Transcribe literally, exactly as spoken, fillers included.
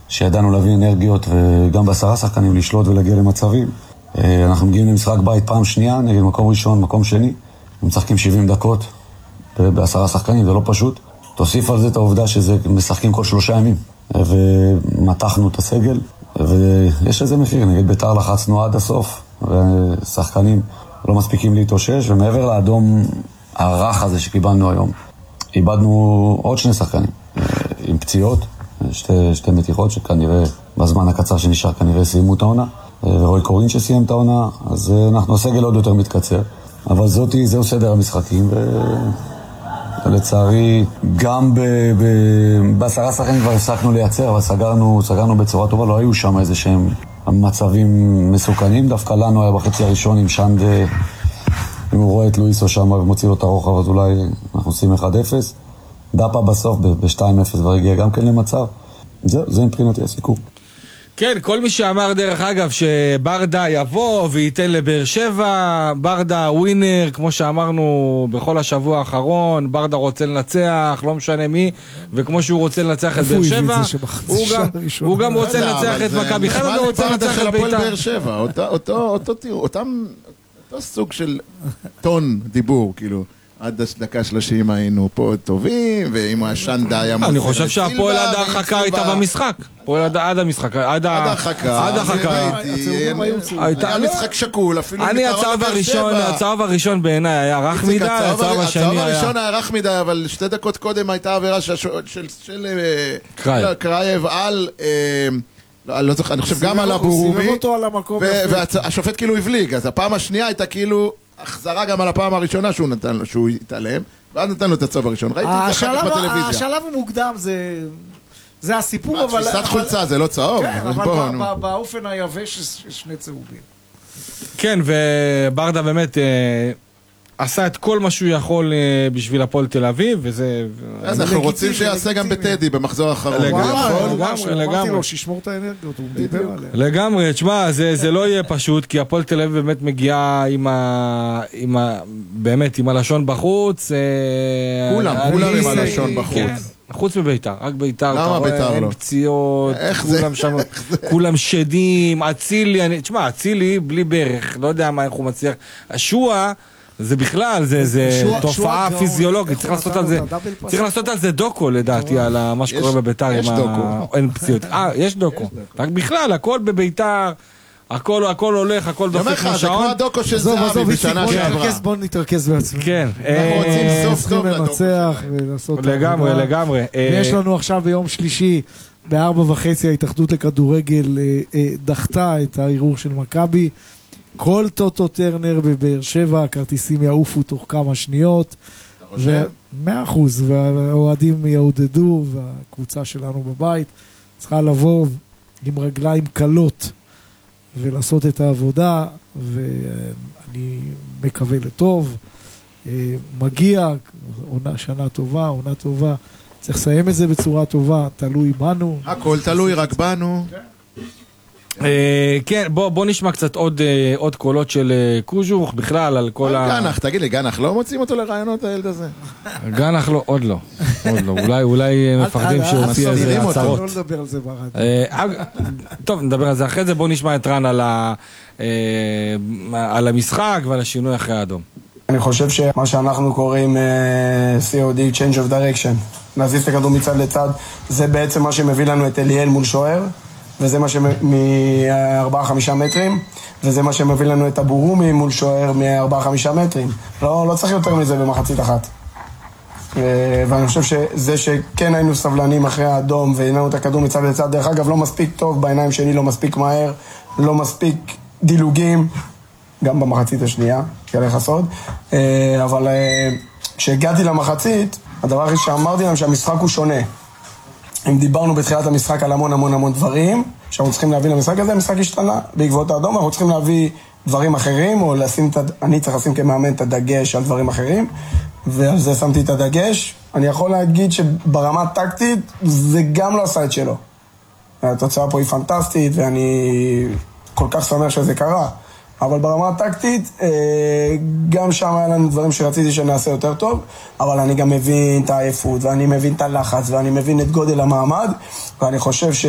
שידענו להביא אנרגיות וגם בעשרה שחקנים לשלוט ולהגיע למצבים. אנחנו מגיעים למשחק בית פעם שנייה, נגד מקום ראשון, מקום שני. משחקים שבעים דקות בעשרה שחקנים, זה לא פשוט. תוסיף על זה את העובדה שזה משחקים כל שלושה ימים. ומתחנו את הסגל, ויש איזה מחיר, נגד ביתר לחצנו עד הסוף, ושחקנים לא מספיקים להתאושש, ומעבר לאדום הרך הזה שקיבלנו היום, איבדנו עוד שני שחקנים, עם פציעות, שתי, שתי מתיחות שכנראה בזמן הקצר שנשאר כנראה סיימו את העונה, ורוי קורין שסיים את העונה, אז אנחנו הסגל עוד יותר מתקצר, אבל זאת, זהו סדר המשחקים, ולצערי גם בעשרה שחקנים כבר הפסקנו לייצר, אבל סגרנו, סגרנו בצורה טובה, לא היו שם איזה שהם מצבים מסוכנים, דווקא לנו היה בחצי הראשון עם שנד, אם הוא רואה את לואיסו שם ומוציא לו את הרוחב, אז אולי אנחנו עושים אחד אפס. דאפה בסוף ב-שתיים אפס והגיע גם כן למצב. זה, זה מבחינתי הסיכום. כן, כל מי שאמר דרך אגב שברדה יבוא וייתן לבאר שבע, ברדה ווינר, כמו שאמרנו בכל השבוע האחרון, ברדה רוצה לנצח, לא משנה מי, וכמו שהוא רוצה לנצח את באר שבע, הוא גם, הוא גם רוצה לנצח את מכבי חיפה, הוא רוצה לנצח את בית"ר. אותם אותו סוג של טון דיבור, כאילו, עד דקה שלושים היינו פה טובים, ועם השנדה היה מוסר. אני חושב שהפועל עד ההרחקה הייתה במשחק. הפועל עד המשחק. עד ההרחקה. עד ההרחקה. היה משחק שקול, אפילו אני הצהוב הראשון, הצהוב הראשון בעיניי היה רך מדי, הצהוב השני היה... הצהוב הראשון היה רך מדי, אבל שתי דקות קודם הייתה עבירה של קרייב על... לא זוכר, אני חושב גם על הבורומי, והשופט כאילו הבליג, אז הפעם השנייה הייתה כאילו החזרה גם על הפעם הראשונה שהוא נתן לו, שהוא התעלם, ואז נתן לו את הצהוב הראשון. ראיתי את זה אחר כך בטלוויזיה. השלב המוקדם זה הסיפור, אבל... תפיסת חולצה זה לא צהוב. כן, אבל באופן היבש יש שני צהובים. כן, וברדה באמת... עשה את כל מה שהוא יכול בשביל הפועל תל אביב, וזה... אז אנחנו רוצים שיעשה גם בטדי במחזור האחרון. לגמרי, לגמרי. שישמור את האנרגיות, הוא דיבר עליה. לגמרי, תשמע, זה לא יהיה פשוט, כי הפועל תל אביב באמת מגיעה עם ה... באמת, עם הלשון בחוץ. כולם, כולם עם הלשון בחוץ. חוץ מביתר, רק ביתר. למה ביתר לא? אין פציעות, כולם שדים, אצילי, תשמע, אצילי בלי ברך, לא יודע מה איך הוא מצליח. השועה, זה בכלל, זה תופעה פיזיולוגית, צריך לעשות על זה דוקו לדעתי, על מה שקורה בביתר. יש דוקו. אין פציעות. אה, יש דוקו. רק בכלל, הכל בביתר, הכל הכל הולך, הכל דופק מהשעון. זה כמו הדוקו של זהבי בשנה שעברה. בוא נתרכז בעצמי. כן. אנחנו רוצים סוף טוב לדוקו. לגמרי, לגמרי. ויש לנו עכשיו ביום שלישי, בארבע וחצי, ההתאחדות לכדורגל דחתה את הערעור של מכבי. כל טוטו טרנר בבאר שבע, הכרטיסים יעופו תוך כמה שניות. מאה אחוז, והאוהדים יעודדו, והקבוצה שלנו בבית צריכה לבוא עם רגליים קלות ולעשות את העבודה, ואני מקווה לטוב. מגיע, עונה שנה טובה, עונה טובה. צריך לסיים את זה בצורה טובה, תלוי בנו. הכל תלוי רק בנו. כן, בוא נשמע קצת עוד קולות של קוז'וך בכלל על כל ה... גנח, תגיד לי, גנח לא מוצאים אותו לרעיונות הילד הזה? גנח לא, עוד לא, עוד לא, אולי מפחדים שהוציא איזה הצהרות. לא נדבר על זה ברד. טוב, נדבר על זה אחרי זה, בוא נשמע את רן על המשחק ועל השינוי אחרי האדום. אני חושב שמה שאנחנו קוראים סי או די, Change of Direction, להזיז את הכדור מצד לצד, זה בעצם מה שמביא לנו את אליאל מול שוער, וזה מה שמ-ארבעה חמישה מטרים, וזה מה שמביא לנו את הבורומי מול שוער מ-ארבעה חמישה מטרים. לא, לא צריך יותר מזה במחצית אחת. ואני חושב שזה שכן היינו סבלנים אחרי האדום, והנענו את הכדור מצד לצד, דרך אגב לא מספיק טוב בעיניים שלי, לא מספיק מהר, לא מספיק דילוגים, גם במחצית השנייה, כאלה חסוד. אבל כשהגעתי למחצית, הדבר הכי שאמרתי להם שהמשחק הוא שונה. אם דיברנו בתחילת המשחק על המון המון המון דברים, שאנחנו צריכים להביא למשחק הזה, המשחק השתנה בעקבות האדום, אנחנו צריכים להביא דברים אחרים, או לשים את, אני צריך לשים כמאמן את הדגש על דברים אחרים, ועל זה שמתי את הדגש. אני יכול להגיד שברמה טקטית, זה גם לא עשה את שלו. התוצאה פה היא פנטסטית, ואני כל כך שמח שזה קרה. אבל ברמה הטקטית, גם שם היה לנו דברים שרציתי שנעשה יותר טוב, אבל אני גם מבין את העייפות, ואני מבין את הלחץ, ואני מבין את גודל המעמד, ואני חושב ש...